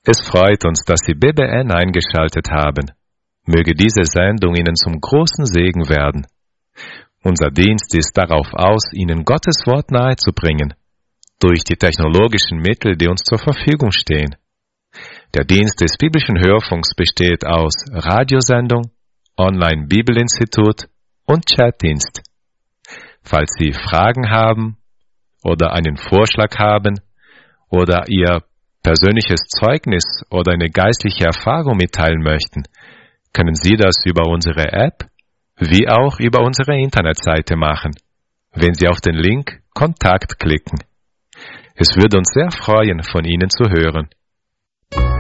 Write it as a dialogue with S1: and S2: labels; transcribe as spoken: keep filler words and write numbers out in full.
S1: Es freut uns, dass Sie B B N eingeschaltet haben. Möge diese Sendung Ihnen zum großen Segen werden. Unser Dienst ist darauf aus, Ihnen Gottes Wort nahezubringen, durch die technologischen Mittel, die uns zur Verfügung stehen. Der Dienst des biblischen Hörfunks besteht aus Radiosendung, Online-Bibelinstitut und Chatdienst. Falls Sie Fragen haben oder einen Vorschlag haben oder Ihr persönliches Zeugnis oder eine geistliche Erfahrung mitteilen möchten, können Sie das über unsere App wie auch über unsere Internetseite machen, wenn Sie auf den Link Kontakt klicken. Es würde uns sehr freuen, von Ihnen zu hören.